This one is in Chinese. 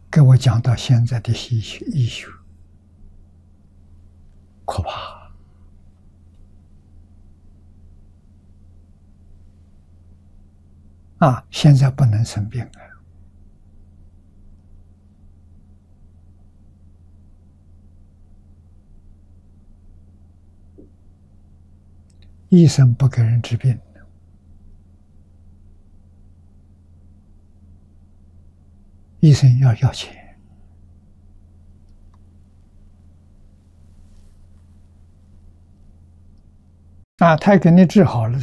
给我讲到现在的医学可怕啊！现在不能生病了，医生不给人治病，医生要钱。啊，他给你治好了，